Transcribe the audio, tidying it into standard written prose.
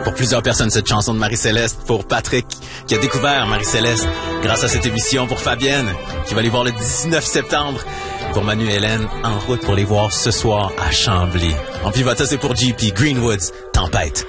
Pour plusieurs personnes, cette chanson de Marie-Céleste. Pour Patrick, qui a découvert Marie-Céleste grâce à cette émission. Pour Fabienne, qui va les voir le 19 septembre. Pour Manu et Hélène, en route pour les voir ce soir à Chambly. En pivotant, c'est pour JP, Greenwoods, Tempête.